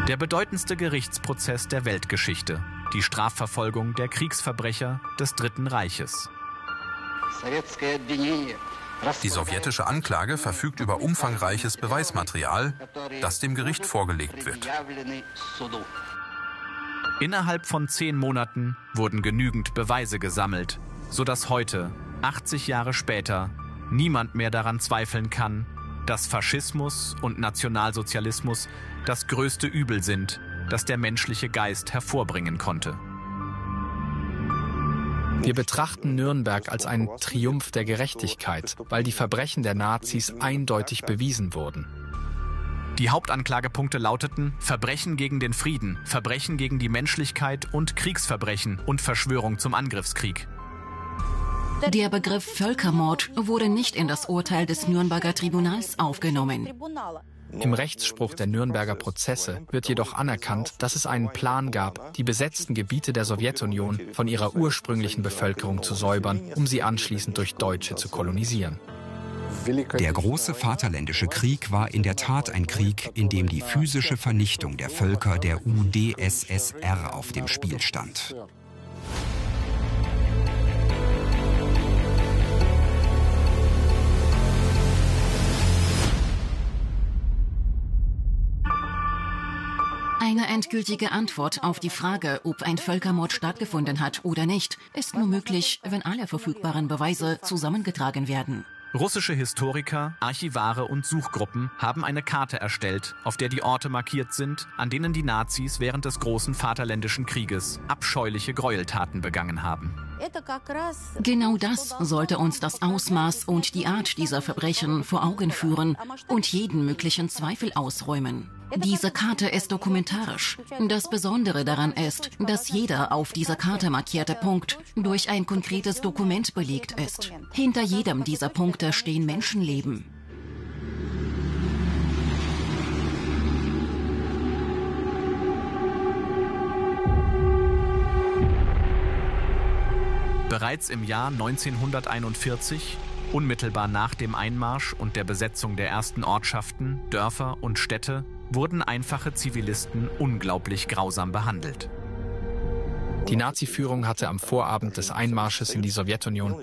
Der bedeutendste Gerichtsprozess der Weltgeschichte. Die Strafverfolgung der Kriegsverbrecher des Dritten Reiches. Die sowjetische Anklage verfügt über umfangreiches Beweismaterial, das dem Gericht vorgelegt wird. Innerhalb von 10 Monaten wurden genügend Beweise gesammelt, sodass heute, 80 Jahre später, niemand mehr daran zweifeln kann, dass Faschismus und Nationalsozialismus das größte Übel sind, das der menschliche Geist hervorbringen konnte. Wir betrachten Nürnberg als einen Triumph der Gerechtigkeit, weil die Verbrechen der Nazis eindeutig bewiesen wurden. Die Hauptanklagepunkte lauteten Verbrechen gegen den Frieden, Verbrechen gegen die Menschlichkeit und Kriegsverbrechen und Verschwörung zum Angriffskrieg. Der Begriff Völkermord wurde nicht in das Urteil des Nürnberger Tribunals aufgenommen. Im Rechtsspruch der Nürnberger Prozesse wird jedoch anerkannt, dass es einen Plan gab, die besetzten Gebiete der Sowjetunion von ihrer ursprünglichen Bevölkerung zu säubern, um sie anschließend durch Deutsche zu kolonisieren. Der große Vaterländische Krieg war in der Tat ein Krieg, in dem die physische Vernichtung der Völker der UdSSR auf dem Spiel stand. Eine endgültige Antwort auf die Frage, ob ein Völkermord stattgefunden hat oder nicht, ist nur möglich, wenn alle verfügbaren Beweise zusammengetragen werden. Russische Historiker, Archivare und Suchgruppen haben eine Karte erstellt, auf der die Orte markiert sind, an denen die Nazis während des Großen Vaterländischen Krieges abscheuliche Gräueltaten begangen haben. Genau das sollte uns das Ausmaß und die Art dieser Verbrechen vor Augen führen und jeden möglichen Zweifel ausräumen. Diese Karte ist dokumentarisch. Das Besondere daran ist, dass jeder auf dieser Karte markierte Punkt durch ein konkretes Dokument belegt ist. Hinter jedem dieser Punkte stehen Menschenleben. Bereits im Jahr 1941, unmittelbar nach dem Einmarsch und der Besetzung der ersten Ortschaften, Dörfer und Städte, wurden einfache Zivilisten unglaublich grausam behandelt. Die Nazi-Führung hatte am Vorabend des Einmarsches in die Sowjetunion